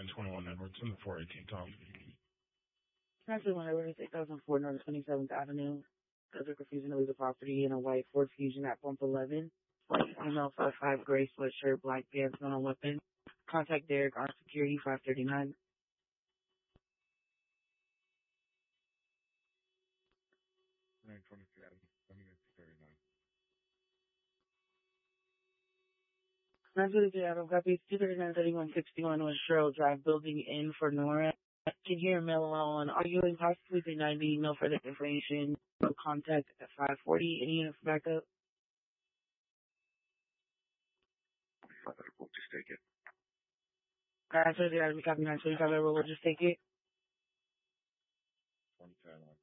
921 Edwards in the 418 Tom. Actually, whenever it's 8004 North 27th Avenue, there's a confusion to leave the property in a white Ford Fusion at Pump 11. White female 5'5", gray sweatshirt, black pants, no weapon. Contact Derek, our security, 539. 923 Avenue, 39. That's what it is. Adam copies 239-3161 West Sherrill Drive, building in for Nora. Can hear mail on arguing possibly 390. No further information. No contact at 540. Any unit for backup? We'll just take it. That's what it is. Adam copy 925. We'll just take it. 2010.